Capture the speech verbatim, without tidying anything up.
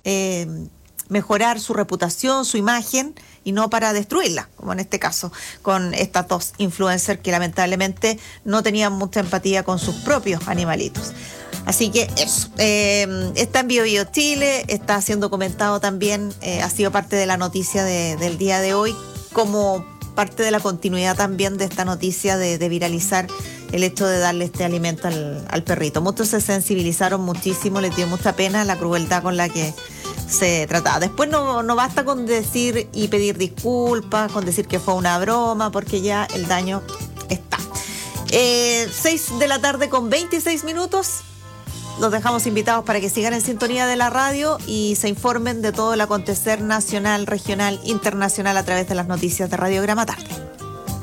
eh, mejorar su reputación, su imagen, y no para destruirla, como en este caso con estas dos influencers que lamentablemente no tenían mucha empatía con sus propios animalitos. Así que eso, eh, está en Bio Bio Chile, está siendo comentado también, eh, ha sido parte de la noticia de, del día de hoy, como parte de la continuidad también de esta noticia de, de viralizar el hecho de darle este alimento al, al perrito. Muchos se sensibilizaron muchísimo, les dio mucha pena la crueldad con la que se trataba. Después no, no basta con decir y pedir disculpas, con decir que fue una broma, porque ya el daño está. Eh, seis de la tarde con veintiséis minutos. Los dejamos invitados para que sigan en sintonía de la radio y se informen de todo el acontecer nacional, regional, internacional a través de las noticias de Radiograma Tarde.